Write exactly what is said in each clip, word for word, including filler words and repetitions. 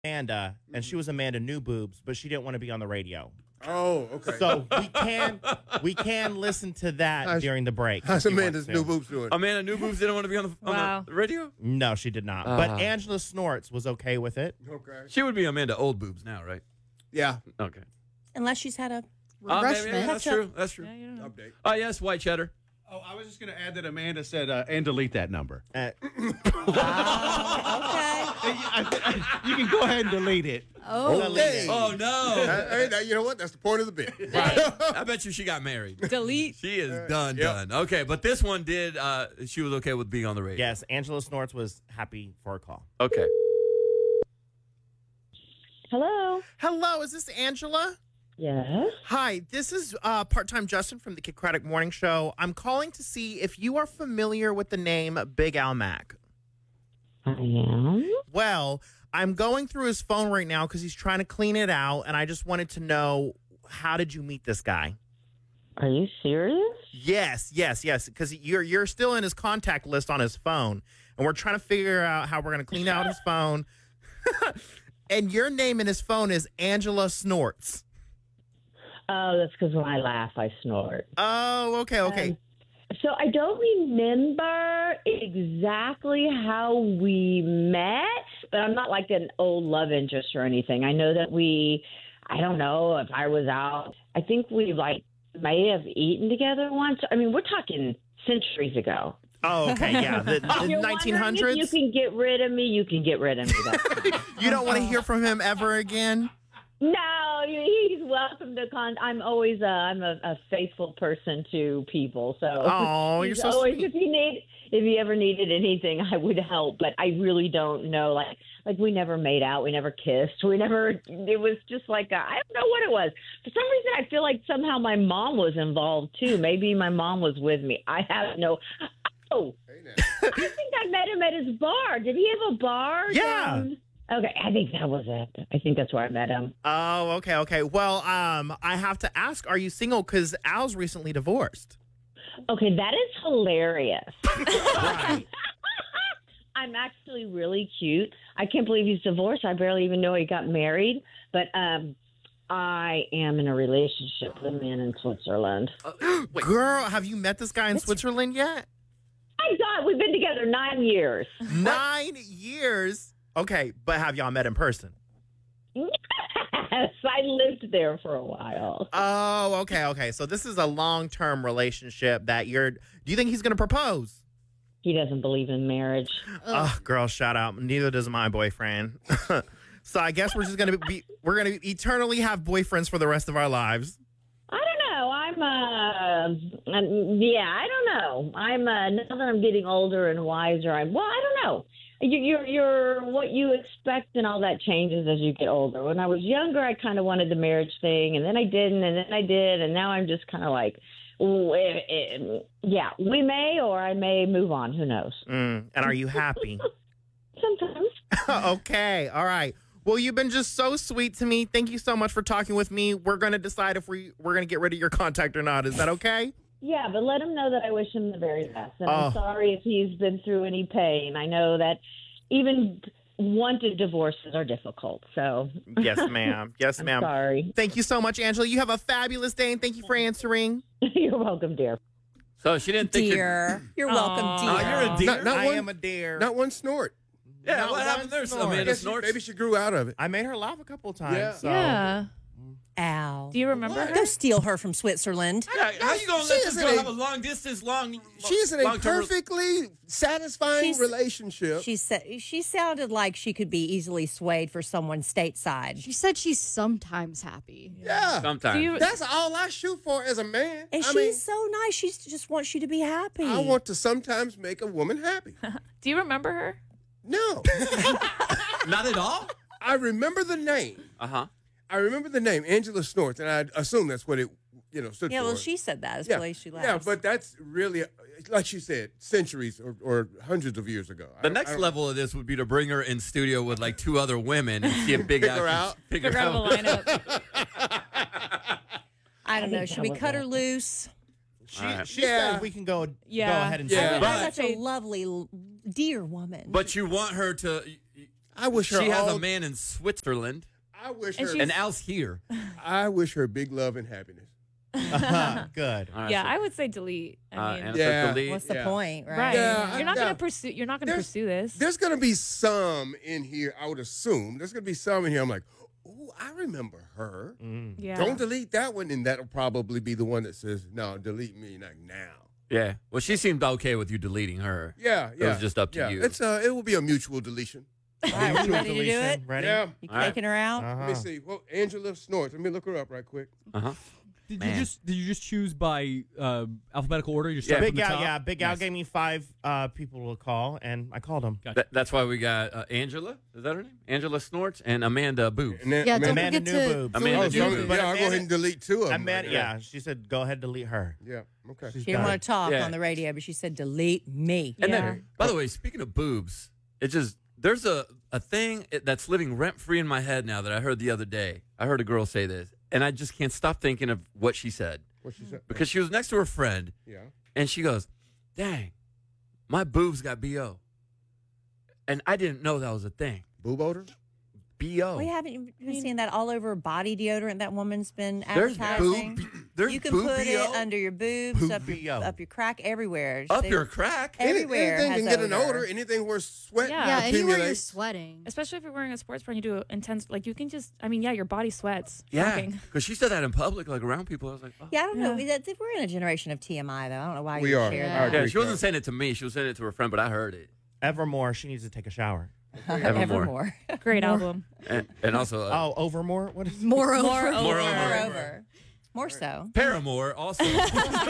Amanda, and she was Amanda New Boobs, but she didn't want to be on the radio. Oh, okay. So we can we can listen to that How's- during the break. How's if you Amanda's want to. New Boobs doing? Amanda New Boobs didn't want to be on the, on Wow. the radio? No, she did not. Uh. But Angela Snorts was okay with it. Okay. She would be Amanda Old Boobs now, right? Yeah. Okay. Unless she's had a Uh, maybe, refreshment. yeah, that's true. That's true. Yeah, you don't know. Update. Oh, yes, white cheddar. Oh, I was just going to add that Amanda said, uh, and delete that number. Uh, Okay. You can go ahead and delete it. Oh, Okay. Oh, no. Uh, hey, now, you know what? That's the point of the bit. I bet you she got married. delete. She is done, yep. done. Okay, but this one did, uh, she was okay with being on the radio. yes, Angela Snorts was happy for a call. Okay. Hello. Hello, is this Angela? Yes. Hi, this is uh, part-time Justin from the Kid Craddock Morning Show. I'm calling to see if you are familiar with the name Big Al Mack. I am. Well, I'm going through his phone right now because he's trying to clean it out, and I just wanted to know, how did you meet this guy? Are you serious? Yes, yes, yes, because you're you're still in his contact list on his phone, and we're trying to figure out how we're going to clean out his phone. And your name in his phone is Angela Snorts. Oh, that's because when I laugh, I snort. Oh, okay, okay. Um, so I don't remember exactly how we met, but I'm not like an old love interest or anything. I know that we, I don't know if I was out. I think we like may have eaten together once. I mean, we're talking centuries ago. Oh, okay, yeah, the, the You're nineteen wondering if hundreds. you can get rid of me. You can get rid of me. That's You don't want to hear from him ever again? No, he's welcome to con. I'm always a, I'm a, a faithful person to people. So Oh, you're he's so always, sweet. if he need if he ever needed anything, I would help. But I really don't know. Like like we never made out, we never kissed, we never. It was just like I I don't know what it was. For some reason, I feel like somehow my mom was involved too. Maybe my mom was with me. I have no. Oh, Hey, now. I think I met him at his bar. Did he have a bar? Yeah. down- Okay, I think that was it. I think that's where I met him. Oh, okay, okay. Well, um, I have to ask, are you single? Because Al's recently divorced. Okay, that is hilarious. Right. I'm actually really cute. I can't believe he's divorced. I barely even know he got married. But um, I am in a relationship with a man in Switzerland. Girl, have you met this guy in Switzerland yet? My God, we've been together nine years. Nine years. Okay, but have y'all met in person? Yes, I lived there for a while. Oh, okay, okay. So this is a long-term relationship that you're. Do you think he's gonna propose? He doesn't believe in marriage. Oh, girl, shout out. Neither does my boyfriend. So I guess we're just gonna be. We're gonna eternally have boyfriends for the rest of our lives. I don't know. I'm, uh, I'm, yeah, I don't know. I'm, uh, now that I'm getting older and wiser, I'm, well, I don't know. You, you're, you're, what you expect and all that changes as you get older. When I was younger, I kind of wanted the marriage thing, and then I didn't, and then I did, and now I'm just kind of like, oh, eh, eh, yeah, we may, or I may move on. Who knows? Mm, and are you happy? Sometimes. Okay, all right. Well, you've been just so sweet to me. Thank you so much for talking with me. We're gonna decide if we we're gonna get rid of your contact or not. Is that okay? Yeah, but let him know that I wish him the very best. And Oh. I'm sorry if he's been through any pain. I know that even wanted divorces are difficult. So Yes, ma'am. Yes, I'm ma'am. sorry. Thank you so much, Angela. You have a fabulous day, and thank you for answering. You're welcome, dear. So she didn't think you're... Dear. You're welcome, Aw. dear. Oh, you're a dear. Not, not I one, am a dear. not one snort. Yeah, Not what one happened there? snort. I Amanda guess she- snorts? maybe she grew out of it. I made her laugh a couple of times. Yeah. So. Yeah. Al. Do you remember her? Go steal her from Switzerland. Yeah, how you gonna She let this isn't girl a- have a long distance, long? She's in a long-term re- perfectly satisfying She's- relationship. She said she sounded like she could be easily swayed for someone stateside. She said she's sometimes happy. yeah. Sometimes. Do you- That's all I shoot for as a man. And I she's mean, so nice. She just wants you to be happy. I want to sometimes make a woman happy. Do you remember her? No. Not at all. I remember the name. Uh huh. I remember the name, Angela Snorts, and I assume that's what it, you know, stood yeah, for. well, she said that. That's yeah. the way she laughs. Yeah, but that's really, like she said, centuries or, or hundreds of years ago. I The don't- next I don't- level of this would be to bring her in studio with like two other women and see a big Pick her out. Pick her Figure out out. a lineup. I don't know. think Should that we was cut it. her loose? She, All right. she Yeah. said we can go, Yeah. go ahead and Yeah. say She's that. But- such a lovely, l- dear woman. But you want her to. I wish her She has all, a man in Switzerland, I wish And her. she's- and Al's here. I wish her big love and happiness. Uh-huh. Good. All right, Yeah, so- I would say delete. I uh, mean, Anna Yeah. says delete. What's the Yeah. point, right? right? Yeah, you're not yeah. gonna pursue. You're not gonna There's- pursue this. There's gonna be some in here. I would assume there's gonna be some in here. I'm like, oh, I remember her. Mm. Yeah. Don't delete that one, and that'll probably be the one that says, "No, delete me like now." Yeah. Well, she seemed okay with you deleting her. Yeah, It yeah. was just up to yeah. you. It's uh, it will be a mutual deletion. All right, we ready to do Deletion. it? Ready? Yeah. You All right. taking her out? Uh-huh. Let me see. Well, Angela Snorts. Let me look her up right quick. Uh huh. Did Man. you just did you just choose by uh, alphabetical order? You just Yeah. start Big from the Al, top? yeah, Big Al Nice. gave me five uh, people to call, and I called them. Gotcha. That, that's why we got uh, Angela. Is that her name? Angela Snorts and Amanda Boobs. And then, Yeah, man, don't Amanda forget New to- Boobs. Amanda oh, New so, Boobs. But yeah, I'll go ahead Amanda- and delete two of them. Amanda, right yeah, she said go ahead, delete her. there. Yeah. Okay. She's She didn't done. want to talk Yeah. on the radio, but she said, delete me. And Yeah. then, by the way, speaking of boobs, it just there's a a thing that's living rent free in my head now that I heard the other day. I heard a girl say this, and I just can't stop thinking of what she said What she said? because she was next to her friend, Yeah. and she goes, "Dang, my boobs got B O," and I didn't know that was a thing. Boob odor. B O. We haven't you been seeing that all over body deodorant that woman's been There's advertising. boob. There's you can boob put B O it under your boobs, Boob up B your, O. up your crack, everywhere. up They- your crack. Any- Everywhere anything has can get an odor. odor. Anything where sweat Yeah. Yeah, anywhere you're accumulates. sweating. Especially if you're wearing a sports bra and you do intense, like you can just. I mean, yeah, your body sweats. Yeah, Shocking. because she said that in public, like around people. I was like, oh. Yeah, I don't know. Yeah. That- We're in a generation of T M I, though. I don't know why We you are. share Yeah. I that. Yeah, agree, she wasn't Carl. saying it to me. She was saying it to her friend, but I heard it. Evermore, she needs to take a shower. Evermore. Evermore. Great album. And, and also, uh, Oh, Overmore? What is Moreover. Moreover. Moreover. Moreover. More so. Paramore also. All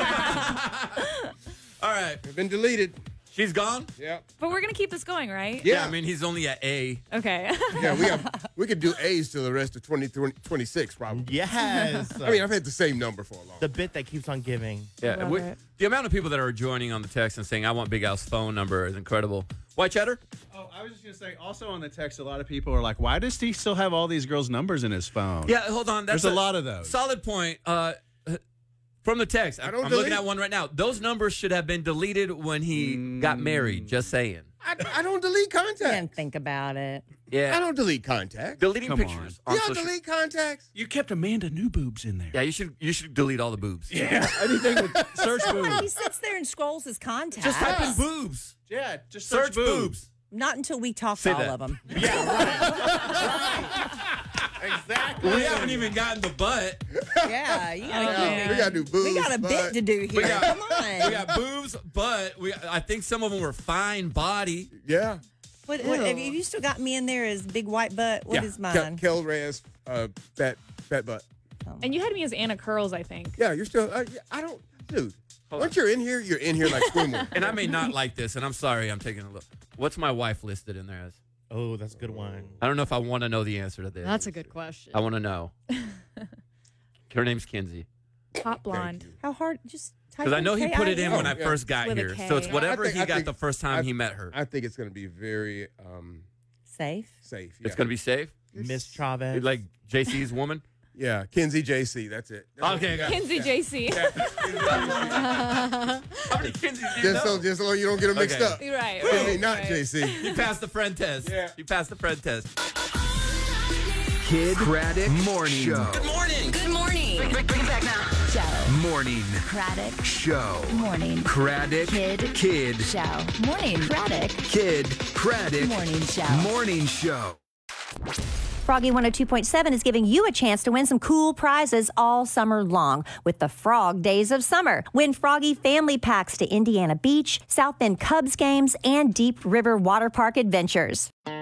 right, They've been deleted. she's gone. Yeah. But we're gonna keep this going, right? Yeah. I mean, he's only at A. Okay. Yeah, we have we could do A's till the rest of twenty twenty-six probably. Yes. I mean, I've had the same number for a long the time. bit that keeps on giving. Yeah, Love we- it. the amount of people that are joining on the text and saying, "I want Big Al's phone number" is incredible. White Cheddar. Oh, I was just gonna say. Also on the text, a lot of people are like, "Why does he still have all these girls' numbers in his phone?" Yeah, hold on. That's There's a lot of those. Solid point. Uh, from the text, I I don't I'm looking delete- at one right now. Those numbers should have been deleted when he got married. Just saying. I, I don't delete contacts. Didn't think about it. Yeah, I don't delete contacts. deleting Come pictures. You On don't social- delete contacts. You kept Amanda New Boobs in there. Yeah, you should you should delete all the boobs. Yeah. Anything with search He boobs. sits there and scrolls his contacts. Just type in boobs. Yeah. Just Search, search, boobs. Not until we talk Say to all that. of them. Exactly. We haven't even gotten the butt. Yeah, you gotta Oh, keep man. We gotta do boobs. We got a bit butt. to do here. got- Come on. We got boobs, but we I think some of them were fine body. Yeah. What, what, have you you still got me in there as big white butt? What yeah. is Kel, mine? Kel Reyes, uh, fat, fat butt. And you had me as Anna Curls, I think. Yeah, you're still. Uh, I don't, dude. Once you're in here, you're in here like Squidward. And I may not like this, and I'm sorry, I'm taking a look. What's my wife listed in there as? Oh, that's a good one. I don't know if I want to know the answer to this. That's a good question. I want to know. Her name's Kinsey. Hot blonde. How hard? Just type Because I in know he put it in K I N. when I Oh, yeah. first got With a here. K. So it's whatever I think- he I got think- the first time I- he met her. I think it's gonna be very um, Safe. safe. It's yeah. going to be safe? Miss Chavez. Like J C's woman? Yeah, Kinsey J C. That's it. That's Okay, it. Yeah. Kinsey J C. How many Kinseys do you Just know? so, just so you don't get them mixed Okay. up. Right. Kinsey, right, not right. J C. You passed the friend test. Yeah. You passed the friend test. Kid Craddock Morning Show. Good morning. Good morning. Bring, bring, bring it back now. Show. Morning Craddock. Show. Morning. Craddock Kid. Kid Show. Morning. Craddock. Kid Craddock Morning show. Morning Show. Froggy one oh two point seven is giving you a chance to win some cool prizes all summer long with the Frog Days of Summer. Win Froggy family packs to Indiana Beach, South Bend Cubs games, and Deep River Water Park adventures.